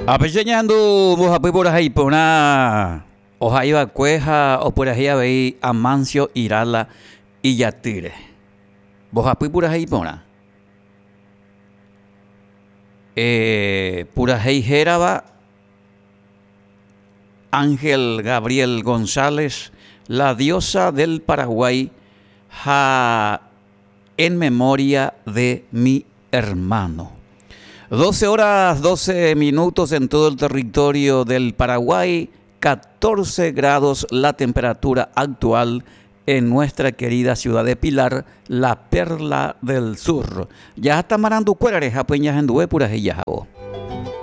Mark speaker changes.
Speaker 1: Apecheñando mojapi por ahí pona ojaiba cueja o por ahí veí Amancio Irala y Yatire. Mojapi por ahí pona. Por ahí Jeraba Ángel Gabriel González, la diosa del Paraguay, en memoria de mi hermano. 12 horas, 12 minutos en todo el territorio del Paraguay, 14 grados la temperatura actual en nuestra querida ciudad de Pilar, la perla del sur. Ya está marando cueres, apeñas en dué puras y